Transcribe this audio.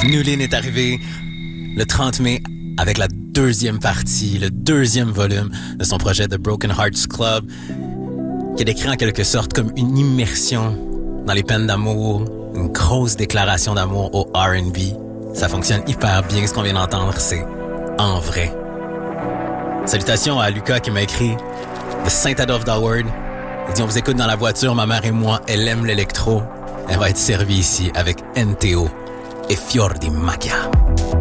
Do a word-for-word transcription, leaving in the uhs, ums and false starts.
Nulin est arrivé le trente mai avec la deuxième partie, le deuxième volume de son projet The Broken Hearts Club, qui est décrit en quelque sorte comme une immersion dans les peines d'amour, une grosse déclaration d'amour au R and B. Ça fonctionne hyper bien, ce qu'on vient d'entendre, c'est en vrai. Salutations à Lucas qui m'a écrit de Saint-Adolphe d'Howard. Il dit, on vous écoute dans la voiture, ma mère et moi, elle aime l'électro. Elle va être servie ici avec N T O et Fior di Macchia.